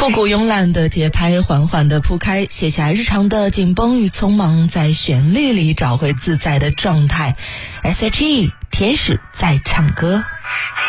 复古慵懒的节拍缓缓地铺开，卸下日常的紧绷与匆忙，在旋律里找回自在的状态。S.H.E 天使在唱歌。